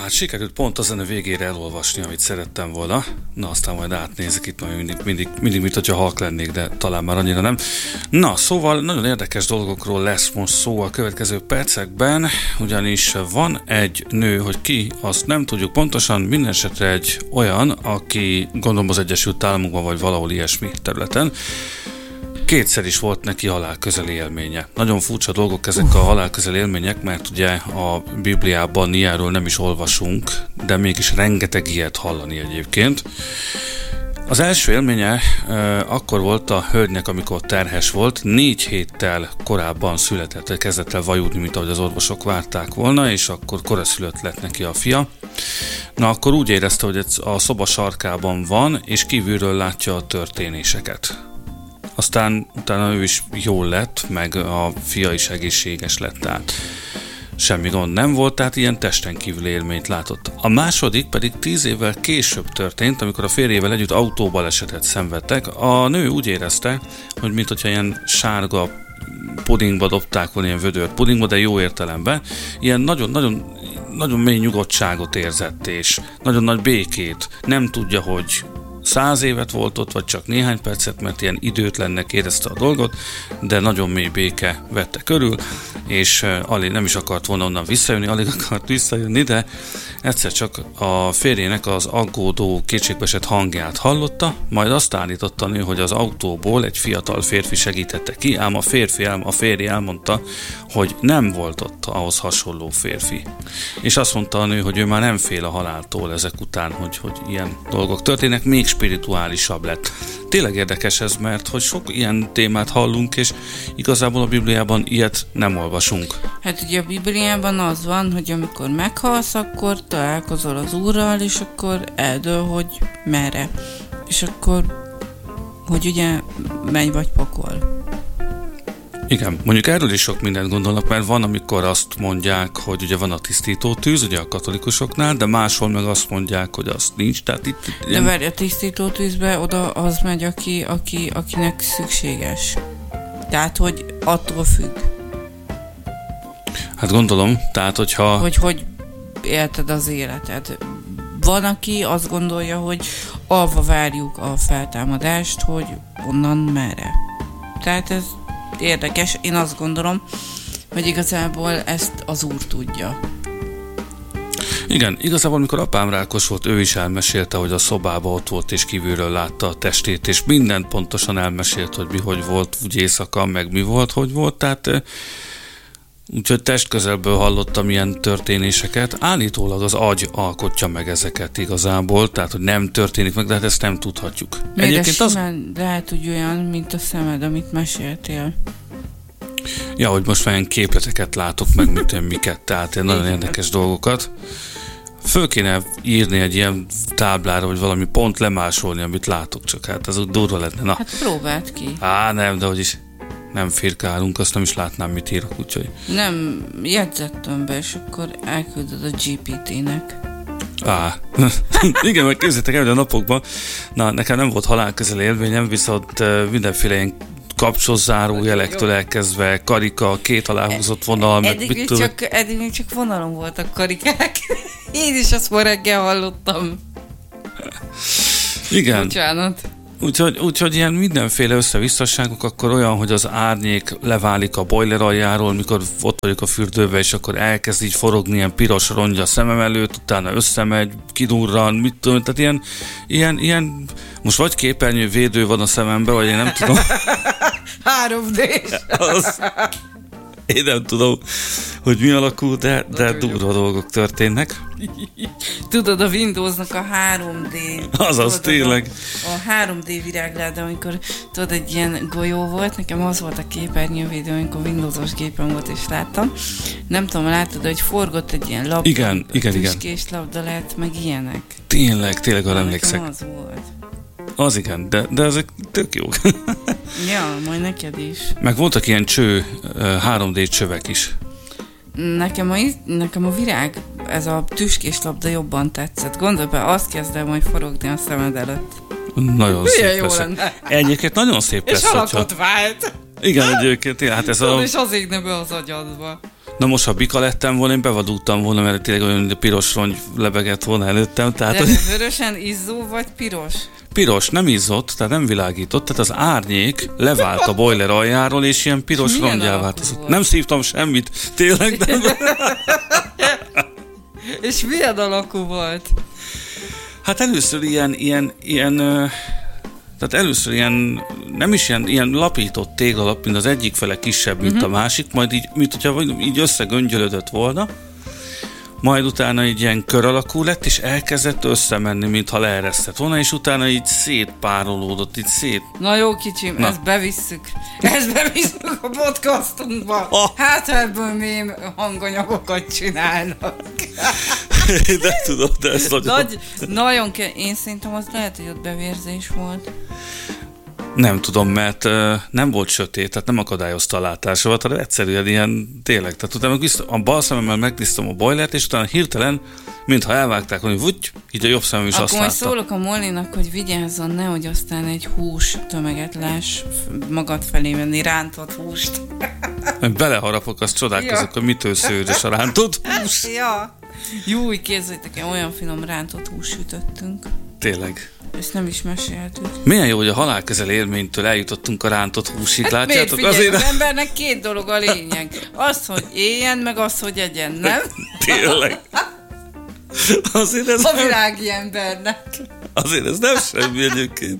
hát sikerült pont a zene végére elolvasni, amit szerettem volna. Na, aztán majd átnézek itt, majd mindig mint hogyha halk lennék, de talán már annyira nem. Na, szóval nagyon érdekes dolgokról lesz most szó a következő percekben, ugyanis van egy nő, hogy ki, azt nem tudjuk pontosan, mindenesetre egy olyan, aki gondolom az Egyesült Államokban vagy valahol ilyesmi területen, kétszer is volt neki halálközeli élménye. Nagyon furcsa dolgok ezek a halálközeli élmények, mert ugye a Bibliában ilyenről nem is olvasunk, de mégis rengeteg ilyet hallani egyébként. Az első élménye akkor volt a hölgynek, amikor terhes volt, 4 héttel korábban született, kezdett el vajudni, mint ahogy az orvosok várták volna, és akkor koraszülött lett neki a fia. Na, akkor úgy érezte, hogy a szoba sarkában van, és kívülről látja a történéseket. Aztán utána ő is jól lett, meg a fia is egészséges lett, tehát semmi gond nem volt, tehát ilyen testen kívül élményt látott. A második pedig 10 évvel később történt, amikor a férjével együtt autóbalesetet szenvedtek. A nő úgy érezte, hogy mint hogyha ilyen sárga pudingba dobták volna, ilyen vödör pudingba, de jó értelemben, ilyen nagyon mély nyugodtságot érzett, és nagyon nagy békét. Nem tudja, hogy 100 évet volt ott, vagy csak néhány percet, mert ilyen időtlennek érezte a dolgot, de nagyon mély béke vette körül, és alig nem is akart volna onnan visszajönni, alig akart visszajönni, de egyszer csak a férjének az aggódó, kétségbeesett hangját hallotta, majd azt állította a nő, hogy az autóból egy fiatal férfi segítette ki, ám a férje elmondta, hogy nem volt ott ahhoz hasonló férfi. És azt mondta a nő, hogy ő már nem fél a haláltól ezek után, hogy ilyen dolgok történnek, még spirituálisabb lett. Tényleg érdekes ez, mert hogy sok ilyen témát hallunk, és igazából a Bibliában ilyet nem olvasunk. Hát ugye a Bibliában az van, hogy amikor meghalsz, akkor találkozol az Úrral, és akkor eldől, hogy merre. És akkor, hogy ugye menj vagy pokol. Igen, mondjuk erről is sok mindent gondolnak, mert van, amikor azt mondják, hogy ugye van a tisztító tűz, ugye a katolikusoknál, de máshol meg azt mondják, hogy azt nincs. Tehát itt de várj, a tisztító tűzbe oda az megy, akinek szükséges. Tehát, hogy attól függ. Hát gondolom, tehát hogyha... Hogy élted az életed. Van, aki azt gondolja, hogy alva várjuk a feltámadást, hogy onnan merre. Tehát ez érdekes. Én azt gondolom, hogy igazából ezt az Úr tudja. Igen, igazából amikor apám rákos volt, ő is elmesélte, hogy a szobában ott volt, és kívülről látta a testét, és mindent pontosan elmesélt, hogy mi hogy volt, úgy éjszaka, meg mi volt, hogy volt, tehát úgyhogy testközelből hallottam ilyen történéseket. Állítólag az agy alkotja meg ezeket igazából, tehát hogy nem történik meg, de hát ezt nem tudhatjuk. Egyébként az lehet, hogy olyan, mint a szemed, amit meséltél. Ja, hogy most már ilyen képleteket látok meg, miket, tehát nagyon érdekes dolgokat. Föl kéne írni egy ilyen táblára, vagy valami pont lemásolni, amit látok, csak hát ez úgy durva lenne. Na. Hát próbáld ki. Nem, de hogy is nem firkálunk, azt nem is látnám, mit írok, úgyhogy... Nem, jegyzettem be, és akkor elküldöd a GPT-nek. Igen, meg képzeljétek el, hogy a napokban, nekem nem volt halálközeli élményem, viszont mindenféle ilyen kapcsozzáró jelektől elkezdve karika, 2 aláhúzott vonal, eddig még csak vonalon voltak karikák. Én is azt ma reggel hallottam. Igen. Bocsánat. Úgyhogy ilyen mindenféle összevisszaságok, akkor olyan, hogy az árnyék leválik a boiler aljáról, mikor ott vagyok a fürdőbe, és akkor elkezd így forogni ilyen piros rongy a szemem előtt, utána összemegy, kidurran, mit tudom, tehát ilyen most vagy képernyővédő van a szememben, vagy én nem tudom. 3D. Én nem tudom, hogy mi alakul, de durva dolgok történnek. Tudod, a Windowsnak a 3D... Azaz, tényleg. A 3D virágláda, amikor tudod, egy ilyen golyó volt, nekem az volt a képernyővédő, amikor Windowsos gépen volt, és láttam. Nem tudom, látod, hogy forgott egy ilyen labda, igen. tüskés labda lett, meg ilyenek. Tényleg arra emlékszek. Az volt. Az igen, de ezek tök jók. Ja, majd neked is. Meg voltak ilyen 3D csövek is. Nekem a virág, ez a tüskés labda jobban tetszett. Gondolj be, azt kezdem majd forogni a szemed előtt. Nagyon milyen szép jó lesz. lenne. Egyébként nagyon szép lesz. És alakot vált. Igen, egyébként, hát ez és az égne be az agyadba. Na most, ha bika lettem volna, én bevadultam volna, mert tényleg olyan piros rongy lebegett volna előttem. Tehát, de vörösen izzó vagy piros? Piros, nem izzott, tehát nem világított, tehát az árnyék levált a boiler aljáról, és ilyen piros rongyá változott. Nem szívtam semmit, tényleg nem. És milyen alakú volt? Hát először tehát először nem is ilyen lapított téglalap, mint az egyik fele kisebb, mint a másik, majd így, mint hogyha így összegöngyölödött volna, majd utána így ilyen kör alakú lett, és elkezdett összemenni, mintha leeresztett volna, és utána így szétpárolódott, így szét... Na jó kicsim, ezt bevisszük. Ezt bevisszük a podcastunkba. Hát ebből mém hanganyagokat csinálnak. De tudod, de ez nagyon én szerintem az lehet, hogy ott bevérzés volt. Nem tudom, mert nem volt sötét, tehát nem akadályozta a látásomat, hanem egyszerűen ilyen tényleg. Tehát utána a bal szememmel megnéztem a boilert, és utána hirtelen, mintha elvágták, hogy vugy, így a jobb szemem is akkor azt látta. Akkor szólok a Mollinak, hogy vigyázzon, nehogy aztán egy hús tömeget láss magad felé menni, rántott húst. Beleharapok, azt csodálkozok, hogy mitől szőrös a rántott hús. Ja. Júj, képzeljétek el, olyan finom rántott hús sütöttünk. Tényleg. Ezt nem is meséltük. Milyen jó, hogy a halálközel élménytől eljutottunk a rántott húsig, hát látjátok? Miért figyelj, az embernek 2 dolog a lényeg. Az, hogy éljen, meg az, hogy egyen, nem? Tényleg. Azért ez a világi embernek. Azért ez nem semmi egyébként.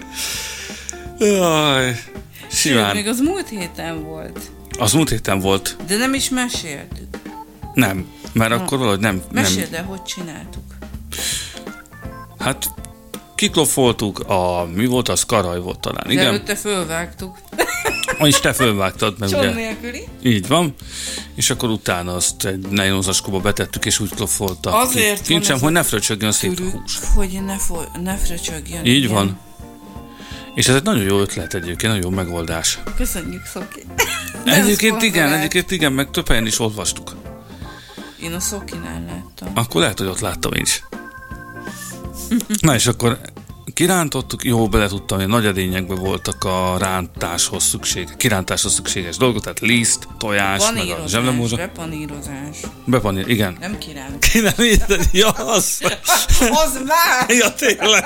Jaj, simán. Sőt, még az múlt héten volt. Az múlt héten volt. De nem is meséltük. Nem, mert akkor valahogy nem... Meséld el, hogy csináltuk. Hát... Kiklofoltuk, mi volt az? Karaj volt talán, igen? De előtte fölvágtuk. És te fölvágtad, mert ugye... nélküli. Így van. És akkor utána azt egy nejlonzacskóba betettük, és úgy klofolta. Azért kincsem, hogy ne fröcsögjön szét a hús. Hogy ne fröcsögjön. Így igen. Van. És ez egy nagyon jó ötlet egyébként, nagyon jó megoldás. Köszönjük, Szoki. Egyébként igen, meg több helyen is olvastuk. Én a Szokinál láttam. Akkor lehet, hogy ott láttam én is. Na és akkor kirántottuk, jó, bele tudtam, hogy nagy edényekben voltak a kirántáshoz szükséges dolgok, tehát liszt, tojás, meg a zsemlemózsa. Bepanírozás. Igen. Nem kiránt. Ki nem érteni, ja, az már! Ja, tényleg.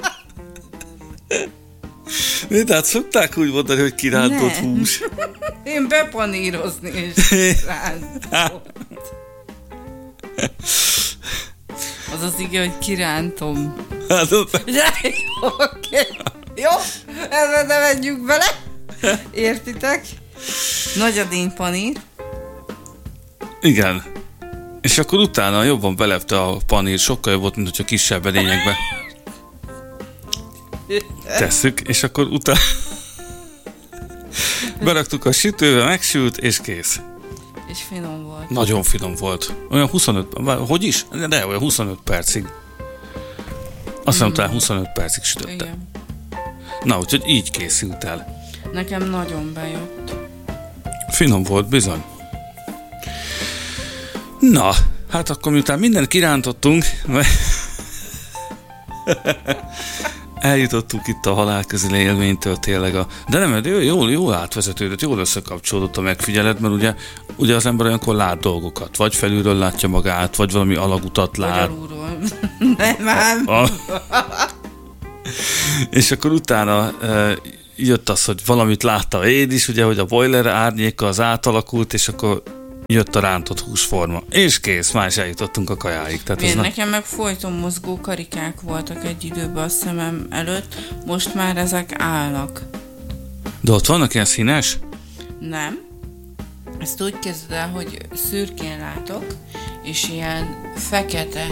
Tehát szokták úgy mondani, hogy kirántott hús. Én bepanírozni és rántott. Az az ige, hogy kirántom. Hát, oké. Jó, ebben ne menjünk bele. Értitek? Nagy edény panír. Igen. És akkor utána jobban belepte a panír, sokkal jobb volt, mint hogyha kisebb edényekbe tesszük, és akkor utána beraktuk a sütőbe, megsült, és kész. És finom volt. Nagyon finom volt. Olyan 25, hogy is? De olyan 25 percig. Azt hiszem, talán 25 percig sütötte. Igen. Na, úgyhogy így készült el. Nekem nagyon bejött. Finom volt, bizony. Na, hát akkor miután mindent kirántottunk, eljutottunk itt a halálközeli élménytől tényleg de nem, jól átvezetődött, jól összekapcsolódott a megfigyelet, mert ugye az ember olyankor lát dolgokat, vagy felülről látja magát, vagy valami alagutat lát. Vagy alulról. Nem. És akkor utána jött az, hogy valamit láttam én is, ugye, hogy a boiler árnyéka az átalakult, és akkor jött a rántott húsforma. És kész, már is eljutottunk a kajáig. Tehát nekem meg folyton mozgó karikák voltak egy időben a szemem előtt, most már ezek állnak. De ott vannak ilyen színes? Nem. Ezt úgy kezded el, hogy szürkén látok, és ilyen fekete.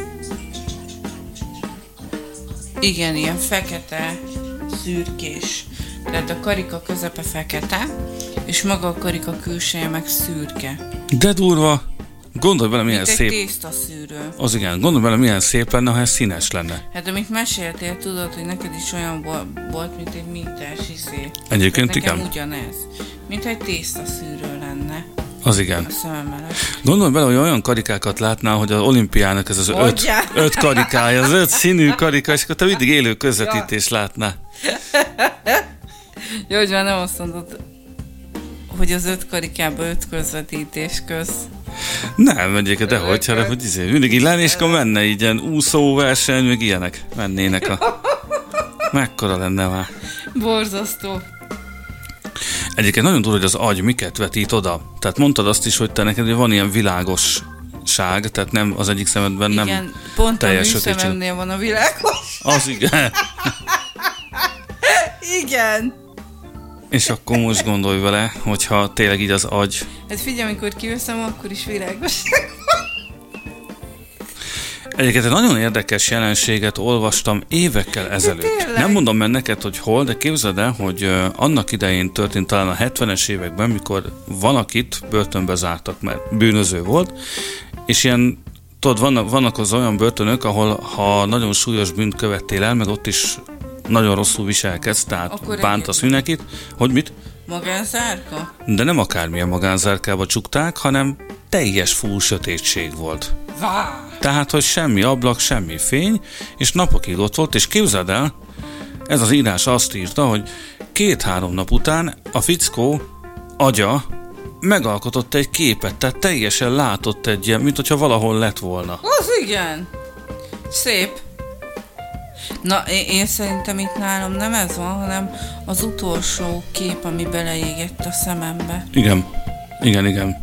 Igen, ilyen fekete, szürkés. Tehát a karika közepe fekete, és maga a karika külseje meg szürke. De durva! Gondolj bele, milyen szép. Mint egy tésztaszűrő. Az igen, gondolj bele, milyen szép lenne, ha ez színes lenne. Hát amit meséltél, tudod, hogy neked is olyan volt, mint egy mintás izé. Egyébként igen. Nekem ugyanez. Mint egy tésztaszűrő lenne. Az igen. A szemem előtt. Gondolj bele, hogy olyan karikákat látnál, hogy az olimpiának ez az 5 karikája, az 5 színű karika, és akkor te mindig élő közvetítés látnál. Jó, hogy már nem azt mondod, hogy az 5 karikába 5 közvetítés köz. Nem, egyébként dehogy, hanem hogy mindig így lenni, és akkor menne így ilyen úszóverseny, meg ilyenek mennének a... Mekkora lenne már. Borzasztó. Egyébként nagyon durva, hogy az agy miket vetít oda. Tehát mondtad azt is, hogy te neked van ilyen világosság, tehát nem az egyik szemedben nem igen, pont teljes a sötétség. szememnél van a világos. Az igen. Igen. És akkor most gondolj vele, hogyha tényleg így az agy... Hát figyelj, amikor kiveszem, akkor is világos. Egyébként egy nagyon érdekes jelenséget olvastam évekkel ezelőtt. Nem mondom meg neked, hogy hol, de képzeld el, hogy annak idején történt talán a 70-es években, mikor van akit börtönbe zártak, mert bűnöző volt, és ilyen, tudod, vannak az olyan börtönök, ahol ha nagyon súlyos bűnt követtél el, meg ott is nagyon rosszul viselkedsz, tehát akkor bántasz mindenkit, hogy mit? Magánzárka? De nem akármilyen magánzárkába csukták, hanem teljes full sötétség volt. Vá! Tehát, hogy semmi ablak, semmi fény, és napokig ott volt, és képzeld el, ez az írás azt írta, hogy 2-3 nap után a fickó agya megalkotott egy képet, tehát teljesen látott egy ilyen, mint hogyha valahol lett volna. Az igen! Szép. Na, én szerintem itt nálam nem ez van, hanem az utolsó kép, ami beleégett a szemembe. Igen.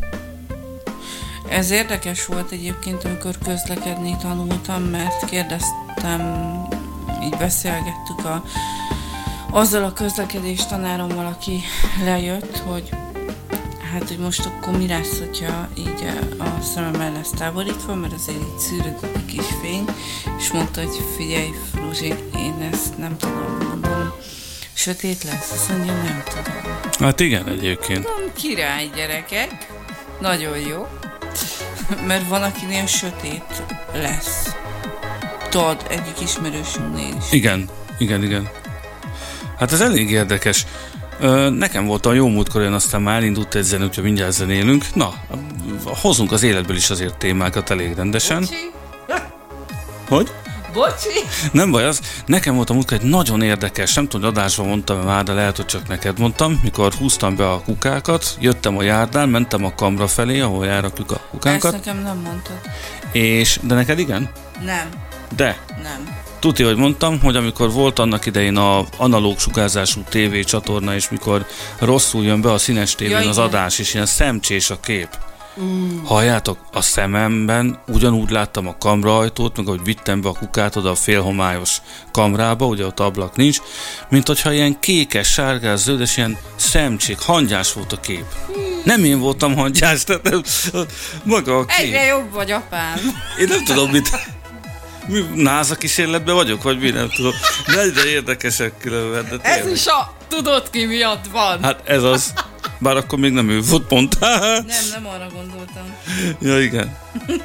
Ez érdekes volt egyébként, amikor közlekedni tanultam, mert kérdeztem, így beszélgettük azzal a közlekedés tanárommal, aki lejött, hogy hát, hogy most akkor mi lesz, hogyha így a szemem el lesz távolítva, mert azért így szűrődik a kis fény, és mondta, hogy figyelj, Fruzsi, én ezt nem tudom, mondom, sötét lesz, azt mondja, nem tudom. Hát igen, egyébként. Mondom, király gyerekek, nagyon jó, mert van, akinél sötét lesz. Tudod, egyik ismerősünknél is. Igen. Hát ez elég érdekes. Nekem volt a jó múltkor, én aztán már indult egy zene, úgyhogy mindjárt zenélünk. Na, hozunk az életből is azért témákat elég rendesen. Bocsi? Hogy? Bocsi? Nem baj, az nekem volt a múltkor egy nagyon érdekes, nem tudom, hogy adásban mondtam már, de lehet, hogy csak neked mondtam, mikor húztam be a kukákat, jöttem a járdán, mentem a kamra felé, ahol elrakjuk a kukákat. Ezt nekem nem mondtad. De neked igen? Nem. De? Nem. Tudja, hogy mondtam, hogy amikor volt annak idején a analóg sugárzású TV csatorna, és mikor rosszul jön be a színes tévén az adás, és ilyen szemcsés a kép. Halljátok, a szememben ugyanúgy láttam a kamraajtót, meg ahogy vittem be a kukát oda a félhomályos kamrába, ugye ott ablak nincs, mint hogyha ilyen kékes, sárgás, zöldes, ilyen szemcsék, hangyás volt a kép. Nem én voltam hangyás, tehát maga a kép. Egyre jobb vagy, apám. Én nem tudom, mit... NASA kísérletben vagyok, vagy mi, nem tudom. De egyre érdekesek különben. De ez is a tudod ki miatt van. Hát ez az. Bár akkor még nem ő volt pont. Nem arra gondoltam. Ja, igen.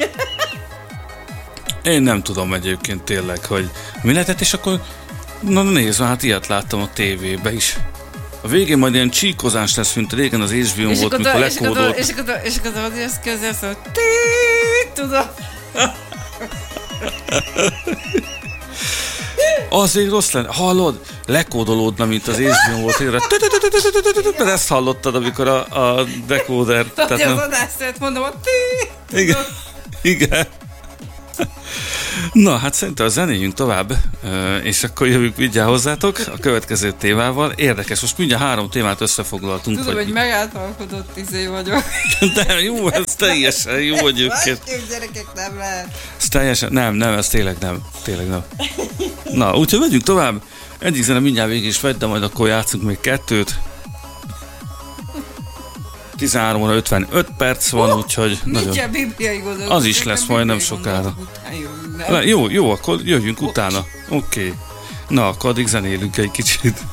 Én nem tudom egyébként tényleg, hogy mi lehetett, és akkor na nézd, hát ilyet láttam a tévébe is. A végén majd ilyen csíkozás lesz, mint régen az HBO volt, mikor lekódolt. És akkor ott jössz közel, szóval tudom. Azért rossz lenne. Hallod? Lekódolódna, mint az HBO volt. Mert ezt hallottad, amikor a decoder... Tehát az adást mondom, hogy Igen. Na, hát szerintem zenéljünk tovább, és akkor jövünk mindjárt hozzátok a következő témával. Érdekes, most mindjárt 3 témát összefoglaltunk. Tudom, hogy megáltalkodott vagyok. De jó, ez teljesen jó egyébként. Másképp gyerekek nem lehet. Ez teljesen, nem, ez tényleg nem. Na, úgyhogy megyünk tovább. Egyik zene mindjárt végig is megy, de majd akkor játszunk még 2-t. 13 óra 55 perc van, úgyhogy nagyon... Az is lesz majd nem sokára. Jó, akkor jöjjünk utána. Oké. Na, akkor addig zenélünk egy kicsit.